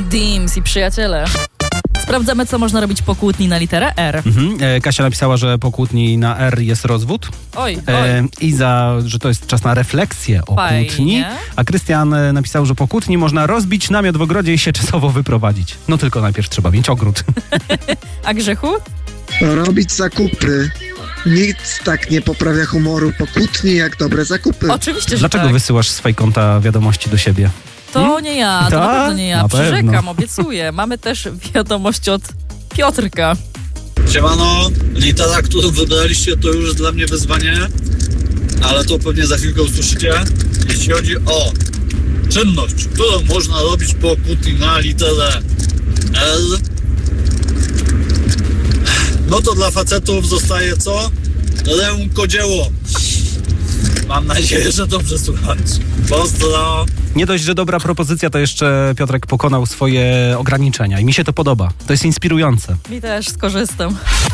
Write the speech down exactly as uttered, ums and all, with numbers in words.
Dims i przyjaciele. Sprawdzamy, co można robić po kłótni na literę R. Mhm. E, Kasia napisała, że po kłótni na R jest rozwód. Oj, E, oj. Iza, że to jest czas na refleksję o Fajnie. kłótni. A Krystian e, napisał, że po kłótni można rozbić namiot w ogrodzie i się czasowo wyprowadzić. No tylko najpierw trzeba mieć ogród. A Grzechu? Robić zakupy. Nic tak nie poprawia humoru po kłótni jak dobre zakupy. Oczywiście, że Dlaczego tak. wysyłasz z swojej konta wiadomości do siebie? To nie ja, to Ta? na pewno nie ja. Na pewno. Przyrzekam, obiecuję. Mamy też wiadomość od Piotrka. Siemano, litera, którą wybraliście, to już dla mnie wyzwanie, ale to pewnie za chwilkę usłyszycie. Jeśli chodzi o czynność, którą można robić po kłótni na literę L, no to dla facetów zostaje co? Rękodzieło. Mam nadzieję, że dobrze słychać. Pozdro! Nie dość, że dobra propozycja, to jeszcze Piotrek pokonał swoje ograniczenia i mi się to podoba. To jest inspirujące. Mi też skorzystam.